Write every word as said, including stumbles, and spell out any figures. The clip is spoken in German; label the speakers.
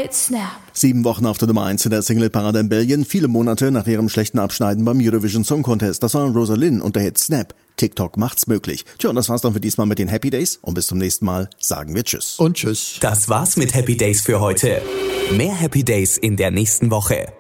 Speaker 1: Hit Snap.
Speaker 2: Sieben Wochen auf der Nummer eins in der Singleparade in Belgien, viele Monate nach ihrem schlechten Abschneiden beim Eurovision Song Contest. Das war Rosalind und der Hit Snap. TikTok macht's möglich. Tja, und das war's dann für diesmal mit den Happy Days. Und bis zum nächsten Mal sagen wir Tschüss.
Speaker 3: Und Tschüss.
Speaker 4: Das war's mit Happy Days für heute. Mehr Happy Days in der nächsten Woche.